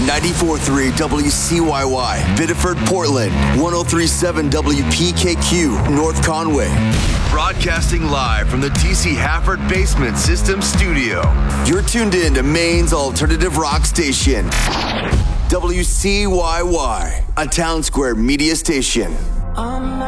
94.3 WCYY, Biddeford, Portland, 103.7 WPKQ, North Conway. Broadcasting live from the DC Hafford Basement System Studio. You're tuned in to Maine's alternative rock station, WCYY, a Town Square media station.